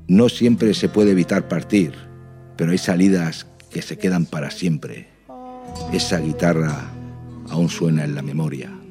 No siempre se puede evitar partir, pero hay salidas que se quedan para siempre. Esa guitarra aún suena en la memoria.